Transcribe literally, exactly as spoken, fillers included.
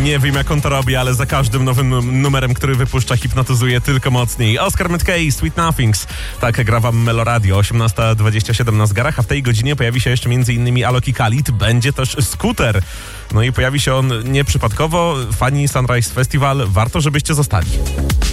Nie wiem, jak on to robi, ale za każdym nowym numerem, który wypuszcza, hipnotyzuje tylko mocniej. Oscar McKay, Sweet Nothings. Tak gra wam Meloradio. osiemnasta dwadzieścia siedem na zegarach, a w tej godzinie pojawi się jeszcze m.in. Alok i Khalid. Będzie też Scooter. No i pojawi się on nieprzypadkowo. Fani Sunrise Festival, warto, żebyście zostali.